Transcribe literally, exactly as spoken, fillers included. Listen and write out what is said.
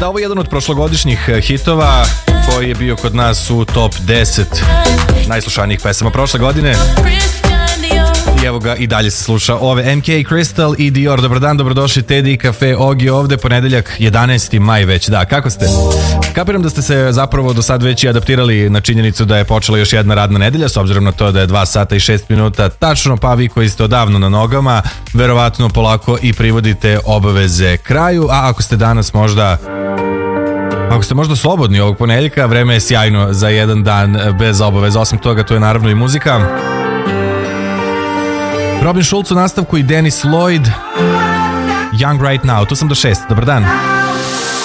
Da, ovo je jedan od prošlogodišnjih hitova koji je bio kod nas u top deset najslušanijih pesama prošle godine. I evo ga, i dalje se sluša ove M K, Crystal i Dior. Dobar dan, dobrodošli, Teddy, Cafe, Ogi ovde, ponedeljak, jedanaesti maj već. Da, kako ste? Kapiram da ste se zapravo do sad već i adaptirali na činjenicu da je počela još jedna radna nedelja, s obzirom na to da je dva sata i šest minuta tačno, pa vi koji ste odavno na nogama, verovatno polako i privodite obaveze kraju, a ako ste danas možda... Ako ste možda slobodni ovog ponedeljka, vreme je sjajno za jedan dan bez obaveza. Osim toga, to je naravno i muzika. Robin Schulz u nastavku i Dennis Lloyd, Young Right Now. Tu sam do šest. Dobar dan.